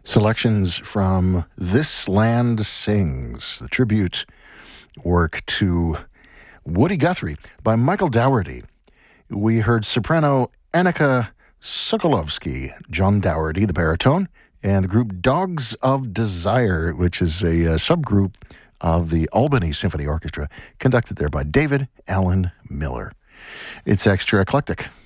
Selections from This Land Sings, the tribute work to Woody Guthrie by Michael Dougherty. We heard soprano Annika Sokolovsky, John Dougherty, the baritone, and the group Dogs of Desire, which is a subgroup of the Albany Symphony Orchestra, conducted there by David Allen Miller. It's extra eclectic.